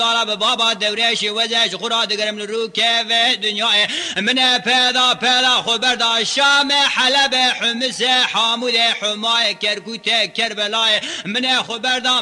طلب بابا دوريش وزش قراد قرم الروكة في دنيا من پیدا خبر دا شام حلب حمص حامود حماي كركوت كربلاء من خبر دا